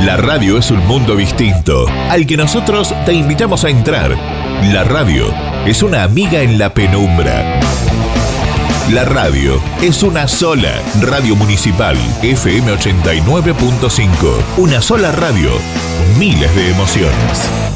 La radio es un mundo distinto, al que nosotros te invitamos a entrar. La radio es una amiga en la penumbra. La radio es una sola. Radio Municipal FM 89.5. Una sola radio. Miles de emociones.